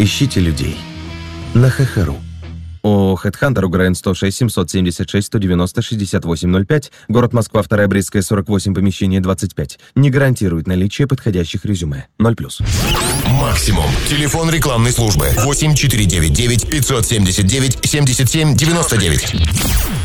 Ищите людей. На ХХРУ. ООО «Хедхантер», УГРН 106 776 190 6805, город Москва, 2 Брестская, 48, помещение 25. Не гарантирует наличие подходящих резюме. 0+. Максимум. Телефон рекламной службы 8499 579 77 99.